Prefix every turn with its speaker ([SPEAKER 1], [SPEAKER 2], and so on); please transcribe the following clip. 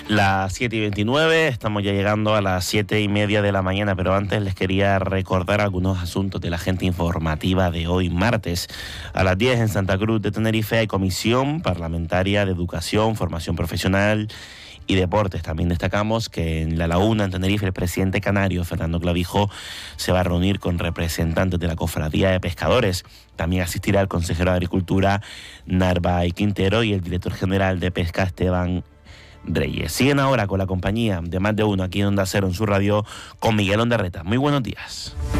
[SPEAKER 1] Las 7:29, estamos ya llegando a las 7:30 de la mañana, pero antes les quería recordar algunos asuntos de la agenda informativa de hoy, martes. A las 10 en Santa Cruz de Tenerife hay Comisión Parlamentaria de Educación, Formación Profesional y Deportes. También destacamos que en La Laguna, en Tenerife, el presidente canario, Fernando Clavijo, se va a reunir con representantes de la Cofradía de Pescadores. También asistirá el consejero de Agricultura, Narváez Quintero, y el director general de Pesca, Esteban Reyes. Siguen ahora con la compañía de Más de Uno aquí en Onda Cero, en su radio, con Miguel Ondarreta. Muy buenos días.